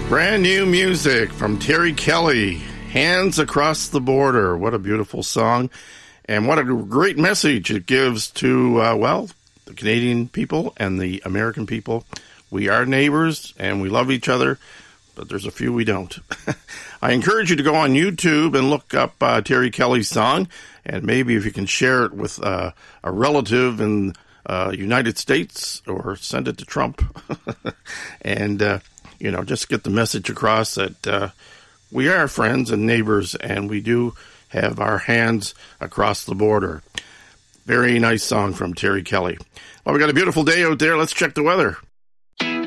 Brand new music from Terry Kelly, Hands Across the Border. What a beautiful song, and what a great message it gives to, the Canadian people and the American people. We are neighbors, and we love each other, but there's a few we don't. I encourage you to go on YouTube and look up Terry Kelly's song, and maybe if you can share it with a relative in United States, or send it to Trump, and just get the message across that we are friends and neighbors, and we do have our hands across the border. Very nice song from Terry Kelly. Well, we got a beautiful day out there. Let's check the weather.